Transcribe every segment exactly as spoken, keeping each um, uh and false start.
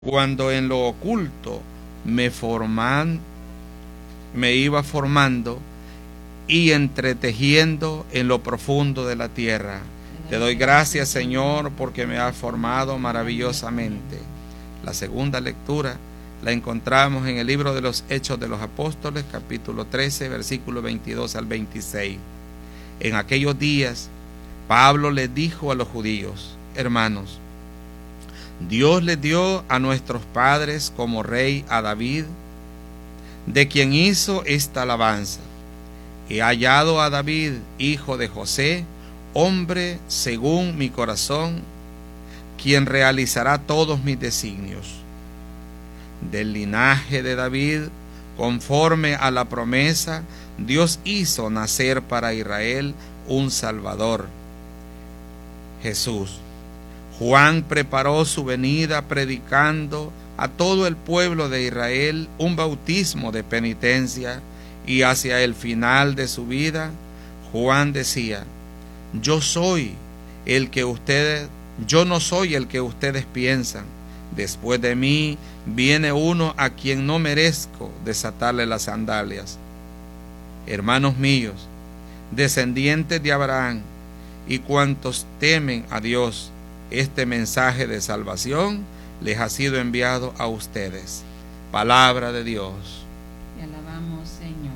cuando en lo oculto me forman, me iba formando y entretejiendo en lo profundo de la tierra. Te doy gracias, Señor, porque me has formado maravillosamente. La segunda lectura la encontramos en el libro de los Hechos de los Apóstoles, capítulo trece, versículos veintidós al veintiséis. En aquellos días, Pablo les dijo a los judíos: hermanos, Dios le dio a nuestros padres como rey a David, de quien hizo esta alabanza: he hallado a David, hijo de José, hombre según mi corazón, quien realizará todos mis designios. Del linaje de David, conforme a la promesa, Dios hizo nacer para Israel un Salvador, Jesús. Juan preparó su venida predicando a todo el pueblo de Israel un bautismo de penitencia, y hacia el final de su vida, Juan decía: yo soy el que ustedes, yo no soy el que ustedes piensan. Después de mí viene uno a quien no merezco desatarle las sandalias. Hermanos míos, descendientes de Abraham, y cuantos temen a Dios, este mensaje de salvación les ha sido enviado a ustedes. Palabra de Dios. Te alabamos, Señor.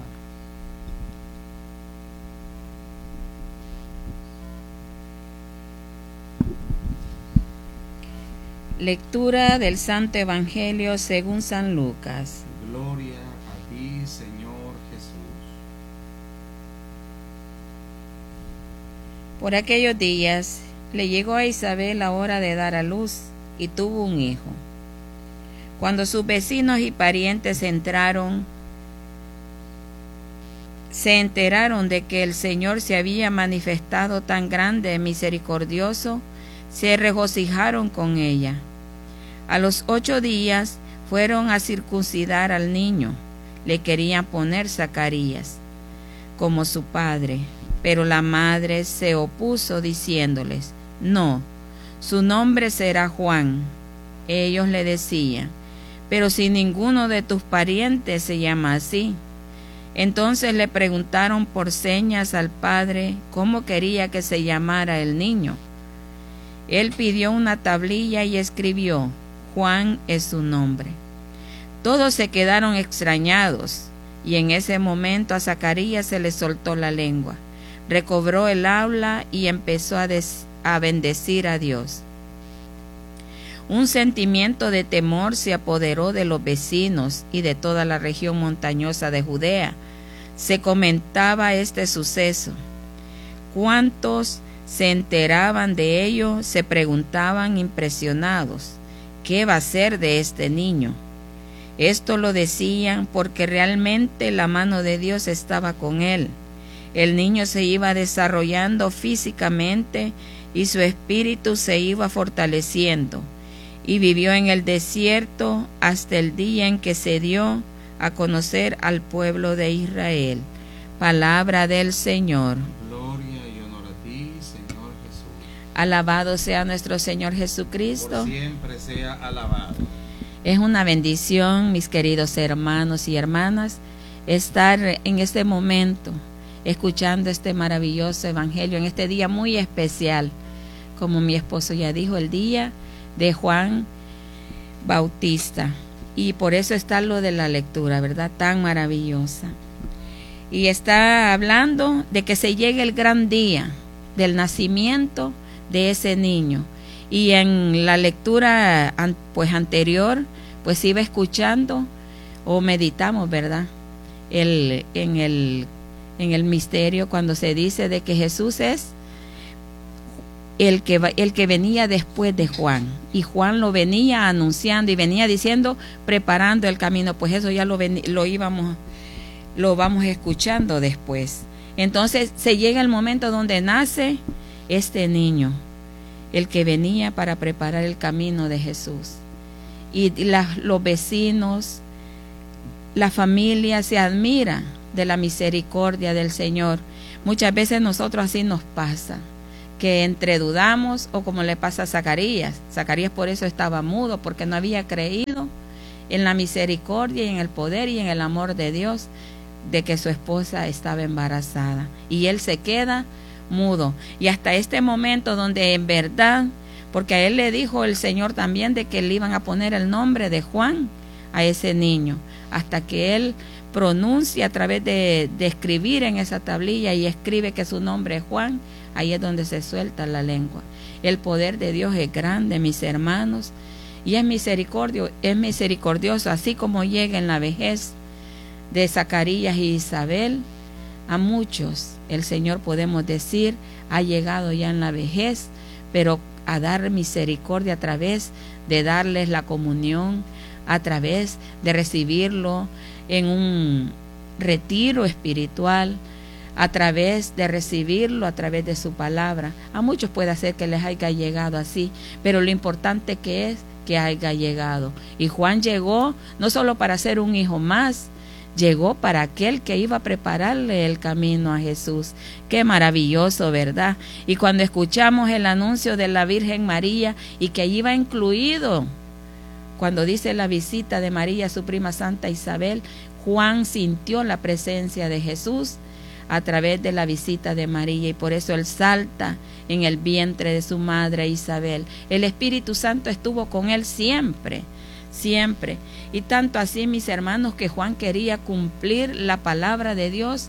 Lectura del Santo Evangelio según San Lucas. Gloria a ti, Señor Jesús. Por aquellos días le llegó a Isabel la hora de dar a luz y tuvo un hijo. Cuando sus vecinos y parientes entraron, se enteraron de que el Señor se había manifestado tan grande y misericordioso, se regocijaron con ella. A los ocho días fueron a circuncidar al niño. Le querían poner Zacarías, como su padre, pero la madre se opuso diciéndoles: no, su nombre será Juan. Ellos le decían: pero si ninguno de tus parientes se llama así. Entonces le preguntaron por señas al padre cómo quería que se llamara el niño. Él pidió una tablilla y escribió: Juan es su nombre. Todos se quedaron extrañados, y en ese momento a Zacarías se le soltó la lengua, recobró el habla y empezó a, des- a bendecir a Dios. Un sentimiento de temor se apoderó de los vecinos y de toda la región montañosa de Judea. Se comentaba este suceso. ¿Cuántos se enteraban de ello? Se preguntaban impresionados: ¿qué va a ser de este niño? Esto lo decían porque realmente la mano de Dios estaba con él. El niño se iba desarrollando físicamente y su espíritu se iba fortaleciendo, y vivió en el desierto hasta el día en que se dio a conocer al pueblo de Israel. Palabra del Señor. Alabado sea nuestro Señor Jesucristo. Por siempre sea alabado. Es una bendición, mis queridos hermanos y hermanas, estar en este momento escuchando este maravilloso evangelio, en este día muy especial, como mi esposo ya dijo, el día de Juan Bautista. Y por eso está lo de la lectura, ¿verdad? Tan maravillosa. Y está hablando de que se llegue el gran día del nacimiento de ese niño. Y en la lectura pues anterior, pues iba escuchando o meditamos, ¿verdad? El, en, el, en el misterio, cuando se dice de que Jesús es el que, el que venía después de Juan, y Juan lo venía anunciando y venía diciendo, preparando el camino. Pues eso ya lo, ven, lo íbamos, lo vamos escuchando después. Entonces se llega el momento donde nace este niño, el que venía para preparar el camino de Jesús. Y la, los vecinos, la familia se admira de la misericordia del Señor. Muchas veces nosotros así nos pasa, que entre dudamos, o como le pasa a Zacarías. Zacarías por eso estaba mudo, porque no había creído en la misericordia y en el poder y en el amor de Dios, de que su esposa estaba embarazada, y él se queda mudo. Y hasta este momento donde en verdad, porque a él le dijo el Señor también de que le iban a poner el nombre de Juan a ese niño, hasta que él pronuncia a través de, de escribir en esa tablilla y escribe que su nombre es Juan, ahí es donde se suelta la lengua. El poder de Dios es grande, mis hermanos, y es misericordio, es misericordioso, así como llega en la vejez de Zacarías y Isabel. A muchos el Señor, podemos decir, ha llegado ya en la vejez, pero a dar misericordia a través de darles la comunión, a través de recibirlo en un retiro espiritual, a través de recibirlo a través de su palabra. A muchos puede ser que les haya llegado así, pero lo importante que es que haya llegado. Y Juan llegó no solo para ser un hijo más, llegó para aquel que iba a prepararle el camino a Jesús. Qué maravilloso, ¿verdad? Y cuando escuchamos el anuncio de la Virgen María, y que allí va incluido, cuando dice la visita de María, su prima Santa Isabel, Juan sintió la presencia de Jesús a través de la visita de María, y por eso él salta en el vientre de su madre Isabel. El Espíritu Santo estuvo con él siempre, siempre. Y tanto así, mis hermanos, que Juan quería cumplir la palabra de Dios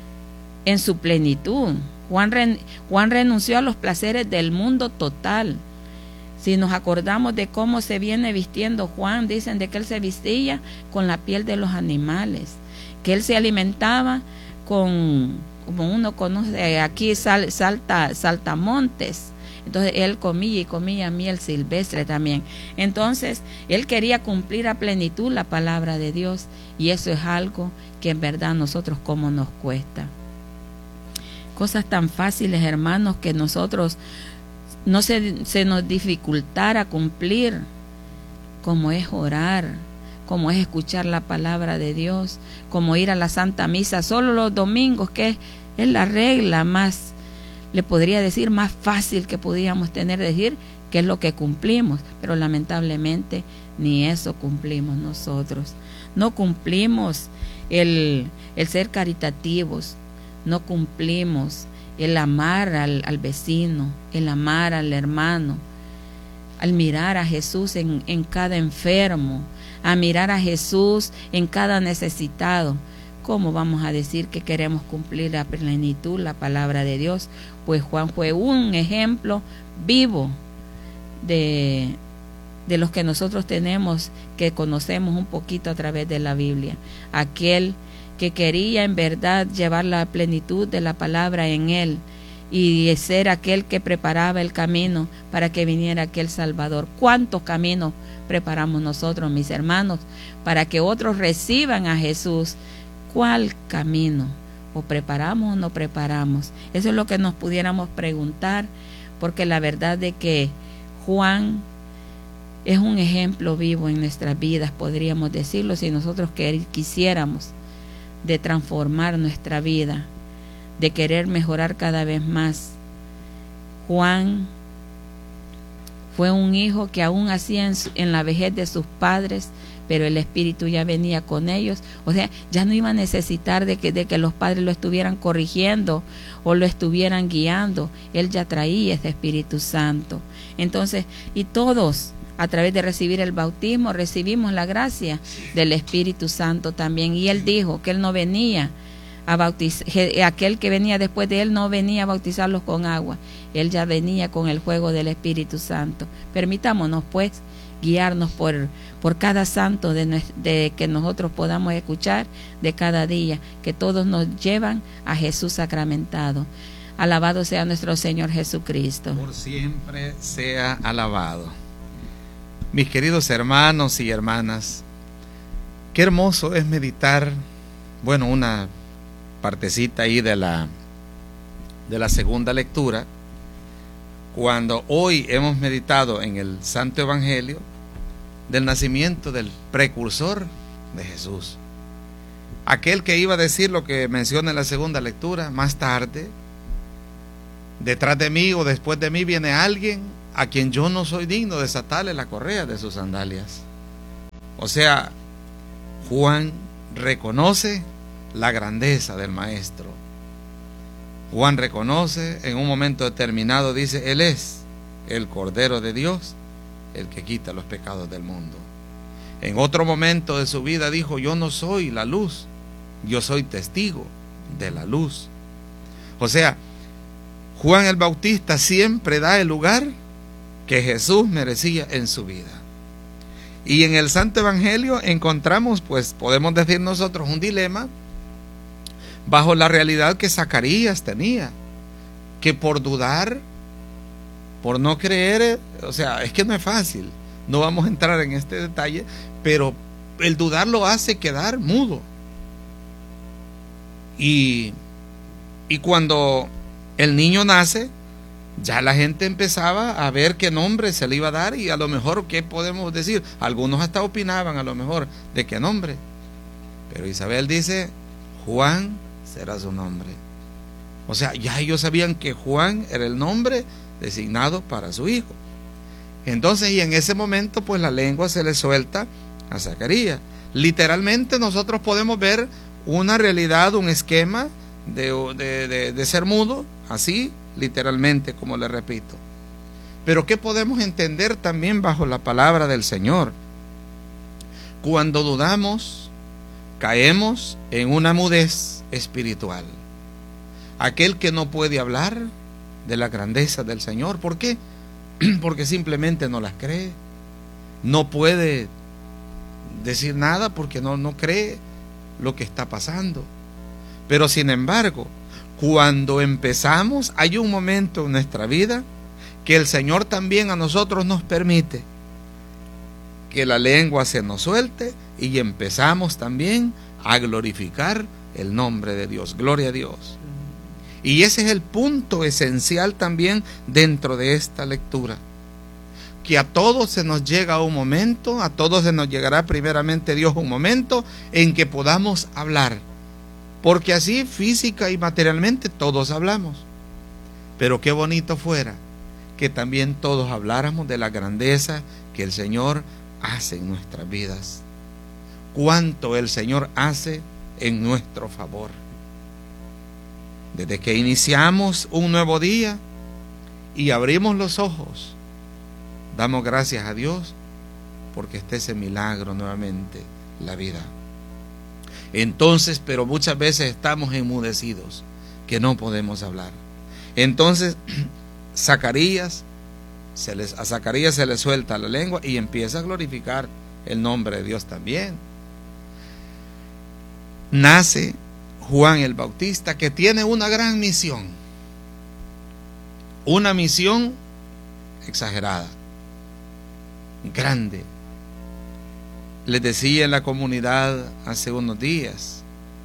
en su plenitud. Juan, ren, Juan renunció a los placeres del mundo total. Si nos acordamos de cómo se viene vistiendo Juan, dicen de que él se vestía con la piel de los animales, que él se alimentaba con, como uno conoce aquí, sal, salta, saltamontes. Entonces él comía y comía miel silvestre también. Entonces él quería cumplir a plenitud la palabra de Dios, y eso es algo que en verdad nosotros como nos cuesta. Cosas tan fáciles, hermanos, que nosotros no se, se nos dificultara cumplir, como es orar, como es escuchar la palabra de Dios, como ir a la Santa Misa solo los domingos, que es, es la regla más, le podría decir, más fácil que podíamos tener, decir que es lo que cumplimos, pero lamentablemente ni eso cumplimos nosotros. No cumplimos el, el ser caritativos, no cumplimos el amar al, al vecino, el amar al hermano, al mirar a Jesús en, en cada enfermo, a mirar a Jesús en cada necesitado. ¿Cómo vamos a decir que queremos cumplir a plenitud la palabra de Dios? Pues Juan fue un ejemplo vivo de, de los que nosotros tenemos, que conocemos un poquito a través de la Biblia. Aquel que quería en verdad llevar la plenitud de la palabra en él, y ser aquel que preparaba el camino para que viniera aquel Salvador. ¿Cuántos caminos preparamos nosotros, mis hermanos, para que otros reciban a Jesús? ¿Cuál camino? ¿O preparamos o no preparamos? Eso es lo que nos pudiéramos preguntar, porque la verdad de que Juan es un ejemplo vivo en nuestras vidas, podríamos decirlo, si nosotros quisiéramos de transformar nuestra vida, de querer mejorar cada vez más. Juan fue un hijo que aún hacía en, su, en la vejez de sus padres, pero el Espíritu ya venía con ellos. O sea, ya no iba a necesitar de que, de que los padres lo estuvieran corrigiendo o lo estuvieran guiando. Él ya traía ese Espíritu Santo. Entonces, y todos, a través de recibir el bautismo, recibimos la gracia del Espíritu Santo también. Y él dijo que él no venía a bautizar, aquel que venía después de él no venía a bautizarlos con agua, él ya venía con el fuego del Espíritu Santo. Permitámonos pues guiarnos por, por cada santo de, de que nosotros podamos escuchar de cada día, que todos nos llevan a Jesús sacramentado. Alabado sea nuestro Señor Jesucristo. Por siempre sea alabado. Mis queridos hermanos y hermanas, qué hermoso es meditar, bueno, una partecita ahí de la, de la segunda lectura, cuando hoy hemos meditado en el Santo Evangelio del nacimiento del precursor de Jesús, aquel que iba a decir lo que menciona en la segunda lectura. Más tarde detrás de mí o después de mí viene alguien a quien yo no soy digno de desatarle la correa de sus sandalias. O sea, Juan reconoce la grandeza del Maestro. Juan reconoce en un momento determinado, dice, Él es el Cordero de Dios, el que quita los pecados del mundo. En otro momento de su vida dijo, yo no soy la luz, yo soy testigo de la luz. O sea, Juan el Bautista siempre da el lugar que Jesús merecía en su vida. Y en el Santo Evangelio encontramos, pues podemos decir nosotros, un dilema bajo la realidad que Zacarías tenía, que por dudar, por no creer, o sea, es que no es fácil, no vamos a entrar en este detalle, pero el dudar lo hace quedar mudo. Y, y cuando el niño nace, ya la gente empezaba a ver qué nombre se le iba a dar, y a lo mejor, ¿qué podemos decir? Algunos hasta opinaban a lo mejor de qué nombre, pero Isabel dice, Juan será su nombre. O sea, ya ellos sabían que Juan era el nombre designado para su hijo. Entonces, y en ese momento, pues la lengua se le suelta a Zacarías. Literalmente nosotros podemos ver una realidad, un esquema de, de, de, de ser mudo, así, literalmente, como le repito. Pero ¿qué podemos entender también bajo la palabra del Señor? Cuando dudamos, caemos en una mudez espiritual. Aquel que no puede hablar de la grandeza del Señor, ¿por qué? Porque simplemente no las cree. No puede decir nada porque no, no cree lo que está pasando. Pero sin embargo, cuando empezamos, hay un momento en nuestra vida que el Señor también a nosotros nos permite que la lengua se nos suelte y empezamos también a glorificar el nombre de Dios. Gloria a Dios. Y ese es el punto esencial también dentro de esta lectura, que a todos se nos llega un momento, a todos se nos llegará primeramente Dios un momento en que podamos hablar, porque así física y materialmente todos hablamos, pero qué bonito fuera que también todos habláramos de la grandeza que el Señor hace en nuestras vidas, cuánto el Señor hace en nuestro favor. Desde que iniciamos un nuevo día y abrimos los ojos, damos gracias a Dios porque esté ese milagro nuevamente, la vida. Entonces, pero muchas veces estamos enmudecidos, que no podemos hablar. Entonces, Zacarías, se les, a Zacarías se le suelta la lengua y empieza a glorificar el nombre de Dios también. Nace Juan el Bautista, que tiene una gran misión, una misión exagerada, grande. Les decía en la comunidad hace unos días,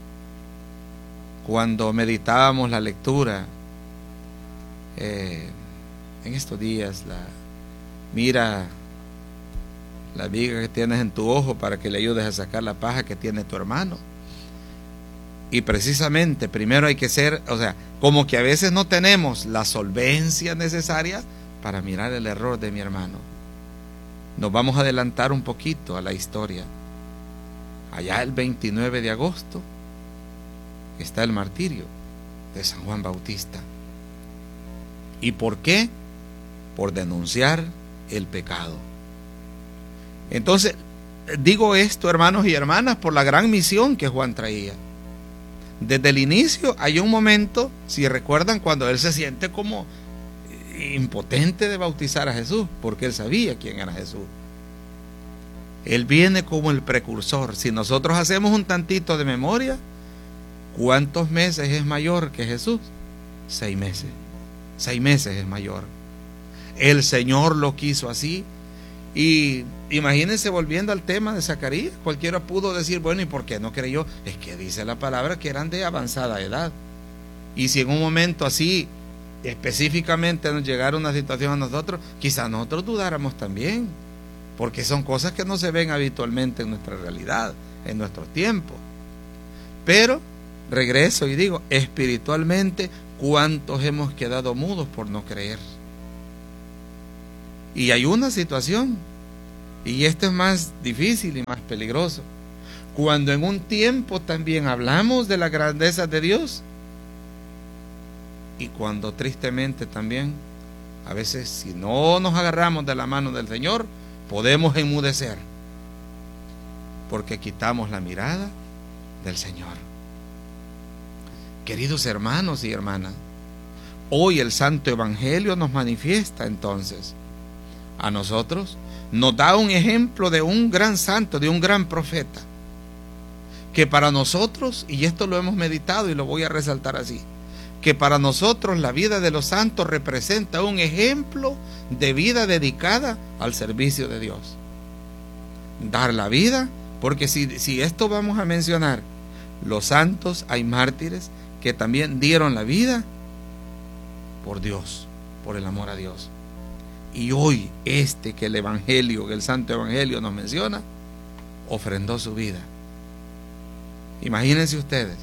cuando meditábamos la lectura, eh, en estos días, la, mira la viga que tienes en tu ojo para que le ayudes a sacar la paja que tiene tu hermano. Y precisamente, primero hay que ser, o sea, como que a veces no tenemos la solvencia necesaria para mirar el error de mi hermano. Nos vamos a adelantar un poquito a la historia. Allá el veintinueve de agosto está el martirio de San Juan Bautista. ¿Y por qué? Por denunciar el pecado. Entonces, digo esto, hermanos y hermanas, por la gran misión que Juan traía. Desde el inicio hay un momento, si recuerdan, cuando él se siente como impotente de bautizar a Jesús, porque él sabía quién era Jesús. Él viene como el precursor. Si nosotros hacemos un tantito de memoria, ¿cuántos meses es mayor que Jesús? Seis meses. Seis meses es mayor. El Señor lo quiso así. Y imagínense, volviendo al tema de Zacarías, cualquiera pudo decir, bueno, ¿y por qué no creyó? Es que dice la palabra que eran de avanzada edad. Y si en un momento así específicamente nos llegara una situación a nosotros, quizás nosotros dudáramos también, porque son cosas que no se ven habitualmente en nuestra realidad, en nuestro tiempo. Pero regreso y digo, espiritualmente ¿cuántos hemos quedado mudos por no creer? Y hay una situación, y esto es más difícil y más peligroso, cuando en un tiempo también hablamos de la grandeza de Dios, y cuando tristemente también, a veces si no nos agarramos de la mano del Señor, podemos enmudecer, porque quitamos la mirada del Señor. Queridos hermanos y hermanas, hoy el Santo Evangelio nos manifiesta entonces a nosotros, nos da un ejemplo de un gran santo, de un gran profeta, que para nosotros, y esto lo hemos meditado y lo voy a resaltar así, que para nosotros la vida de los santos representa un ejemplo de vida dedicada al servicio de Dios. Dar la vida, porque si, si esto vamos a mencionar, los santos, hay mártires que también dieron la vida por Dios, por el amor a Dios. Y hoy este que el Evangelio, que el Santo Evangelio nos menciona, ofrendó su vida. Imagínense ustedes,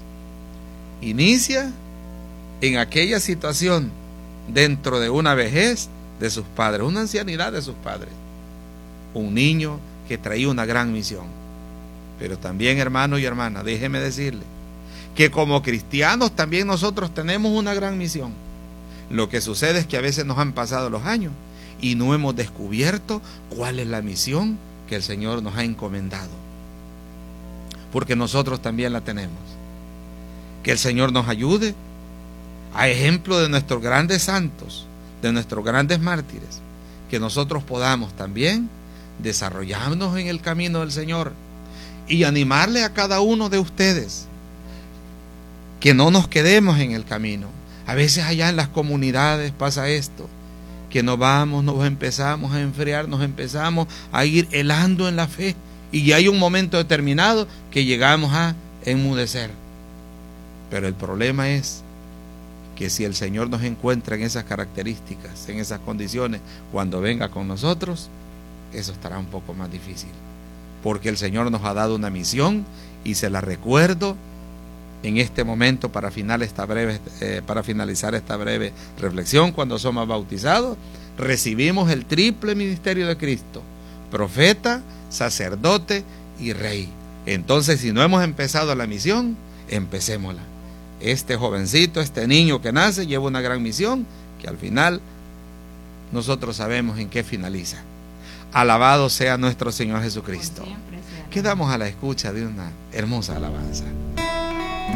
inicia en aquella situación dentro de una vejez de sus padres, una ancianidad de sus padres, un niño que traía una gran misión. Pero también, hermano y hermana, déjeme decirle que como cristianos también nosotros tenemos una gran misión. Lo que sucede es que a veces nos han pasado los años y no hemos descubierto cuál es la misión que el Señor nos ha encomendado, porque nosotros también la tenemos. Que el Señor nos ayude, a ejemplo de nuestros grandes santos, de nuestros grandes mártires, que nosotros podamos también desarrollarnos en el camino del Señor y animarle a cada uno de ustedes que no nos quedemos en el camino. A veces allá en las comunidades pasa esto, que nos vamos, nos empezamos a enfriar, nos empezamos a ir helando en la fe, y hay un momento determinado que llegamos a enmudecer. Pero el problema es que si el Señor nos encuentra en esas características, en esas condiciones, cuando venga con nosotros, eso estará un poco más difícil, porque el Señor nos ha dado una misión, y se la recuerdo en este momento para, final esta breve, eh, para finalizar esta breve reflexión. Cuando somos bautizados, recibimos el triple ministerio de Cristo: profeta, sacerdote y rey. Entonces, si no hemos empezado la misión, empecémosla. Este jovencito, este niño que nace, lleva una gran misión, que al final nosotros sabemos en qué finaliza. Alabado sea nuestro Señor Jesucristo. Quedamos a la escucha de una hermosa alabanza.